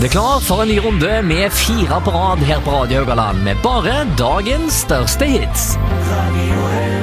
Det er klar for en ny runde med 4 på rad her på Radio Haugaland, med bare dagens største hits. Radio